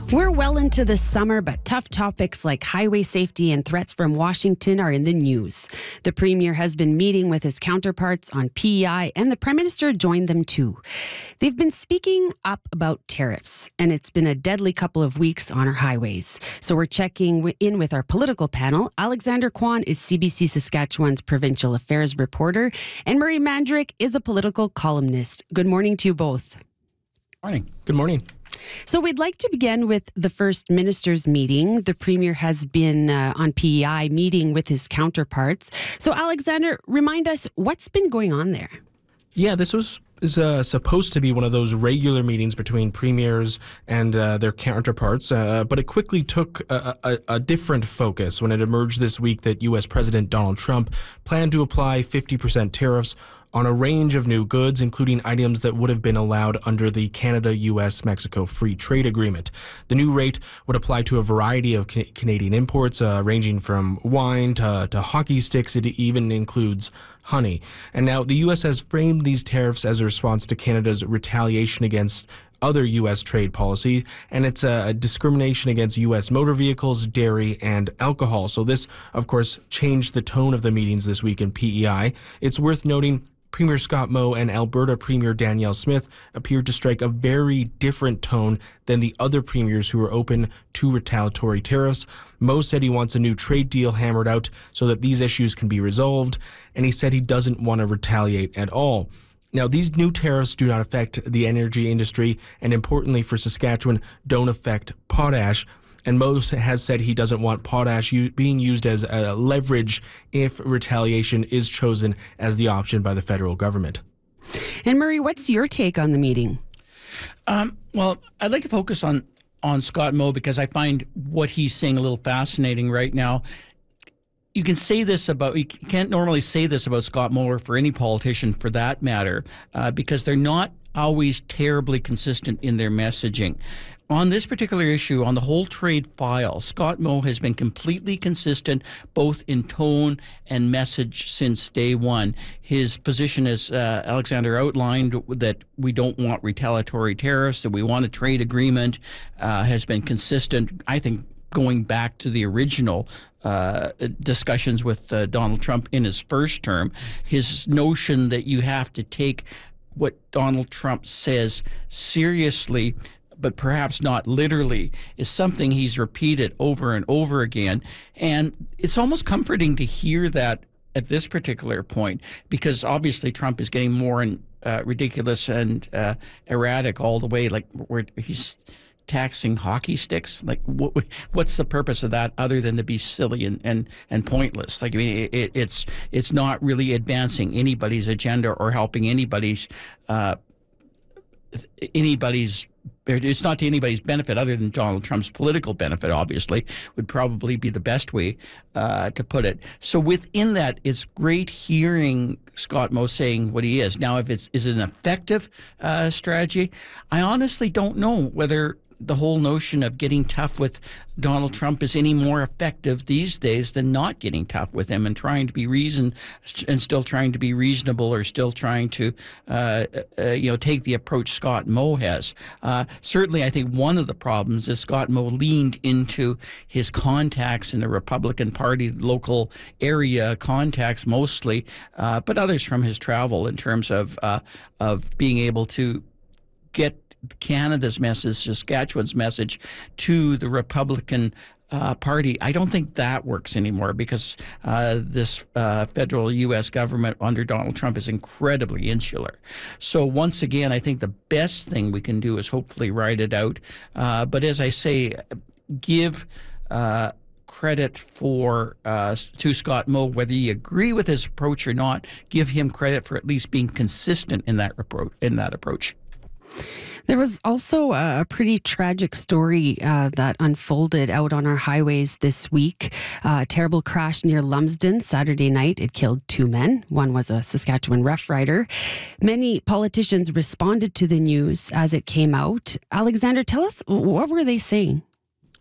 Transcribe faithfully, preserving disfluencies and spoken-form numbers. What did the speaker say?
We're well into the summer, but tough topics like highway safety and threats from Washington are in the news. The Premier has been meeting with his counterparts on P E I, and the Prime Minister joined them too. They've been speaking up about tariffs, and it's been a deadly couple of weeks on our highways. So we're checking in with our political panel. Alexander Kwan is C B C Saskatchewan's provincial affairs reporter, and Murray Mandrick is a political columnist. Good morning to you both. Morning. Good morning. So we'd like to begin with the First Minister's meeting. The Premier has been uh, on P E I meeting with his counterparts. So Alexander, remind us what's been going on there. Yeah, this was is uh, supposed to be one of those regular meetings between premiers and uh, their counterparts, uh, but it quickly took a, a, a different focus when it emerged this week that U S President Donald Trump planned to apply fifty percent tariffs on a range of new goods, including items that would have been allowed under the Canada-U S Mexico Free Trade Agreement. The new rate would apply to a variety of ca- Canadian imports, uh, ranging from wine to, to hockey sticks. It even includes honey. And now the U S has framed these tariffs as a response to Canada's retaliation against other U S trade policy, and it's a discrimination against U S motor vehicles, dairy, and alcohol. So this, of course, changed the tone of the meetings this week in P E I. It's worth noting Premier Scott Moe and Alberta Premier Danielle Smith appeared to strike a very different tone than the other premiers who were open to retaliatory tariffs. Moe said he wants a new trade deal hammered out so that these issues can be resolved, and he said he doesn't want to retaliate at all. Now, these new tariffs do not affect the energy industry, and importantly for Saskatchewan, don't affect potash. And Moe has said he doesn't want potash u- being used as a leverage if retaliation is chosen as the option by the federal government. And Murray, what's your take on the meeting? Um, well, I'd like to focus on, on Scott Moe because I find what he's saying a little fascinating right now. You can say this about, you can't normally say this about Scott Moe or for any politician for that matter, uh, because they're not always terribly consistent in their messaging. On this particular issue, on the whole trade file, Scott Moe has been completely consistent both in tone and message since day one. His position, as uh, Alexander outlined, that we don't want retaliatory tariffs, that we want a trade agreement, uh, has been consistent, I think, going back to the original uh, discussions with uh, Donald Trump in his first term. His notion that you have to take what Donald Trump says seriously, but perhaps not literally, is something he's repeated over and over again. And it's almost comforting to hear that at this particular point, because obviously Trump is getting more and uh, ridiculous and uh, erratic all the way, like where he's taxing hockey sticks. Like, what, what's the purpose of that other than to be silly and, and, and pointless? Like, I mean, it, it's it's not really advancing anybody's agenda or helping anybody's uh, anybody's. It's not to anybody's benefit other than Donald Trump's political benefit, obviously, would probably be the best way uh, to put it. So within that, it's great hearing Scott Moe saying what he is. Now, if it's is it an effective uh, strategy, I honestly don't know whether the whole notion of getting tough with Donald Trump is any more effective these days than not getting tough with him and trying to be reason and still trying to be reasonable or still trying to uh, uh, you know take the approach Scott Moe has. Uh, certainly, I think one of the problems is Scott Moe leaned into his contacts in the Republican Party, local area contacts mostly, uh, but others from his travel in terms of uh, of being able to get Canada's message, Saskatchewan's message to the Republican uh, Party. I don't think that works anymore because uh, this uh, federal U S government under Donald Trump is incredibly insular. So once again, I think the best thing we can do is hopefully ride it out. Uh, but as I say, give uh, credit for uh, to Scott Moe, whether you agree with his approach or not. Give him credit for at least being consistent in that approach. In that approach. There was also a pretty tragic story uh, that unfolded out on our highways this week. Uh, a terrible crash near Lumsden Saturday night. It killed two men. One was a Saskatchewan Rough Rider. Many politicians responded to the news as it came out. Alexander, tell us, what were they saying?